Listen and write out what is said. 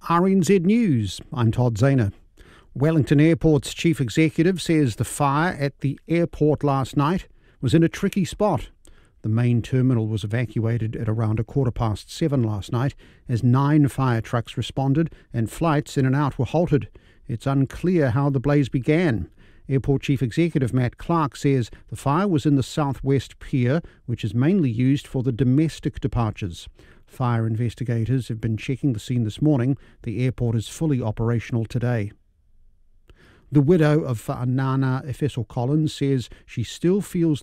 RNZ News, I'm Todd Zahner. Wellington Airport's chief executive says the fire at the airport last night was in a tricky spot. The main terminal was evacuated at around 7:15 last night as 9 fire trucks responded and flights in and out were halted. It's unclear how the blaze began. Airport Chief Executive Matt Clark says the fire was in the southwest pier, which is mainly used for the domestic departures. Fire investigators have been checking the scene this morning. The airport is fully operational today. The widow of Nana Efeso Collins says she still feels